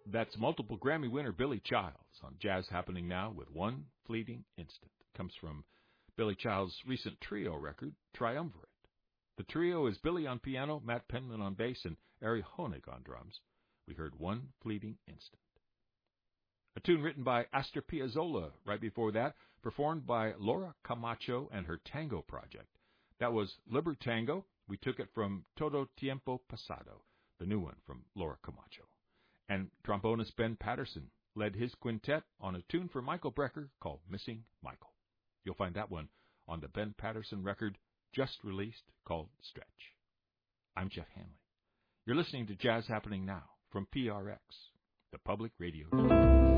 That's multiple Grammy winner Billy Childs on Jazz Happening Now with One Fleeting Instant. It comes from Billy Childs' recent trio record, Triumvirate. The trio is Billy on piano, Matt Penman on bass, and Ari Honig on drums. We heard One Fleeting Instant. A tune written by Astor Piazzolla right before that, performed by Laura Camacho and her tango project. That was Libertango. We took it from Todo Tiempo Pasado, the new one from Laura Camacho. And trombonist Ben Patterson led his quintet on a tune for Michael Brecker called Missing Michael. You'll find that one on the Ben Patterson record just released called Stretch. I'm Jeff Hanley. You're listening to Jazz Happening Now from PRX, the Public Radio Network.